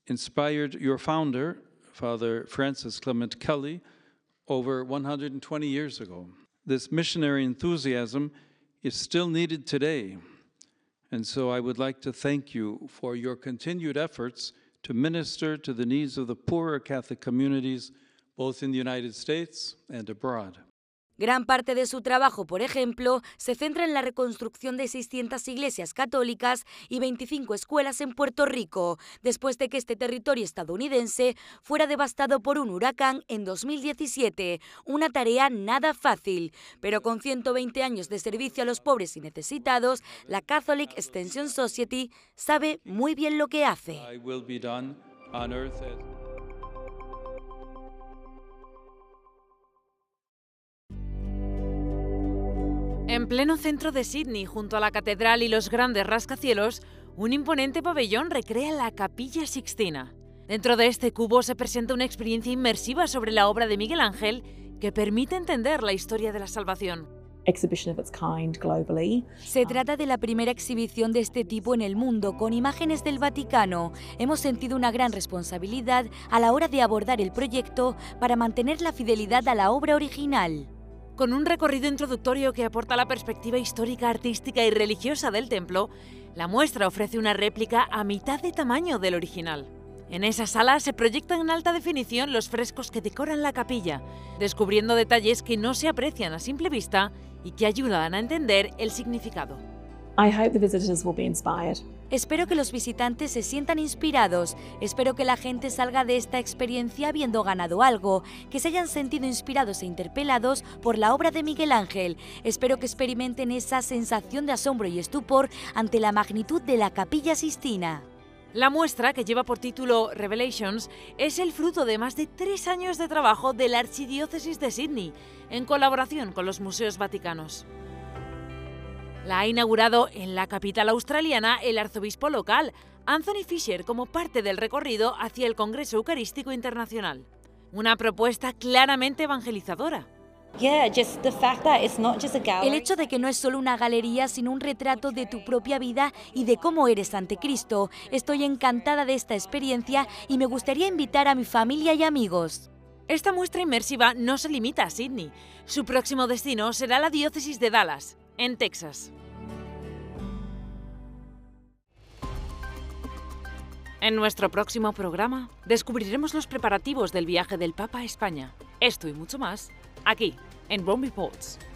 inspired your founder, Father Francis Clement Kelly, over 120 years ago. This missionary enthusiasm is still needed today, and so I would like to thank you for your continued efforts to minister to the needs of the poorer Catholic communities, both in the United States and abroad. Gran parte de su trabajo, por ejemplo, se centra en la reconstrucción de 600 iglesias católicas y 25 escuelas en Puerto Rico, después de que este territorio estadounidense fuera devastado por un huracán en 2017. Una tarea nada fácil, pero con 120 años de servicio a los pobres y necesitados, la Catholic Extension Society sabe muy bien lo que hace. En pleno centro de Sídney, junto a la catedral y los grandes rascacielos, un imponente pabellón recrea la Capilla Sixtina. Dentro de este cubo se presenta una experiencia inmersiva sobre la obra de Miguel Ángel que permite entender la historia de la salvación. Se trata de la primera exhibición de este tipo en el mundo, con imágenes del Vaticano. Hemos sentido una gran responsabilidad a la hora de abordar el proyecto para mantener la fidelidad a la obra original. Con un recorrido introductorio que aporta la perspectiva histórica, artística y religiosa del templo, la muestra ofrece una réplica a mitad de tamaño del original. En esa sala se proyectan en alta definición los frescos que decoran la capilla, descubriendo detalles que no se aprecian a simple vista y que ayudan a entender el significado. Espero que los visitantes se sientan inspirados, espero que la gente salga de esta experiencia habiendo ganado algo, que se hayan sentido inspirados e interpelados por la obra de Miguel Ángel. Espero que experimenten esa sensación de asombro y estupor ante la magnitud de la Capilla Sixtina. La muestra, que lleva por título Revelations, es el fruto de más de 3 años de trabajo de la Archidiócesis de Sídney, en colaboración con los museos vaticanos. La ha inaugurado en la capital australiana el arzobispo local, Anthony Fisher, como parte del recorrido hacia el Congreso Eucarístico Internacional. Una propuesta claramente evangelizadora. El hecho de que no es solo una galería, sino un retrato de tu propia vida y de cómo eres ante Cristo. Estoy encantada de esta experiencia y me gustaría invitar a mi familia y amigos. Esta muestra inmersiva no se limita a Sídney. Su próximo destino será la diócesis de Dallas, en Texas. En nuestro próximo programa descubriremos los preparativos del viaje del Papa a España. Esto y mucho más, aquí, en Rome Reports.